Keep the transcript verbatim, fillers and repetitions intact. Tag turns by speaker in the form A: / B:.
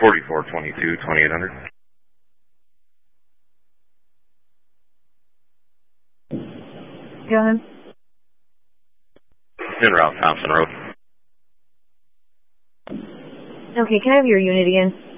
A: forty-four twenty-two, twenty-eight hundred.
B: Go ahead.
A: En route, Thompson Road.
B: Okay, can I have your unit again?